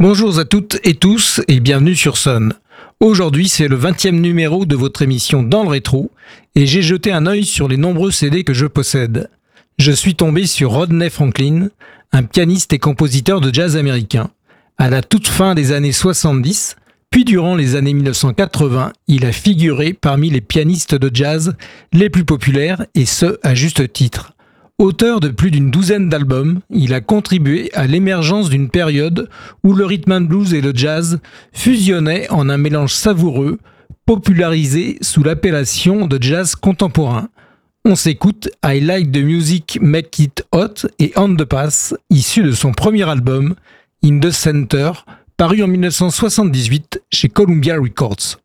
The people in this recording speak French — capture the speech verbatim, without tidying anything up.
Bonjour à toutes et tous et bienvenue sur Sun. Aujourd'hui, c'est le vingtième numéro de votre émission Dans le rétro et j'ai jeté un œil sur les nombreux C D que je possède. Je suis tombé sur Rodney Franklin, un pianiste et compositeur de jazz américain. À la toute fin des années soixante-dix, puis durant les années mille neuf cent quatre-vingts, il a figuré parmi les pianistes de jazz les plus populaires et ce, à juste titre. Auteur de plus d'une douzaine d'albums, il a contribué à l'émergence d'une période où le rhythm and blues et le jazz fusionnaient en un mélange savoureux, popularisé sous l'appellation de jazz contemporain. On s'écoute I Like the Music Make It Hot et On the Pass, issu de son premier album, In the Center, paru en mille neuf cent soixante-dix-huit chez Columbia Records.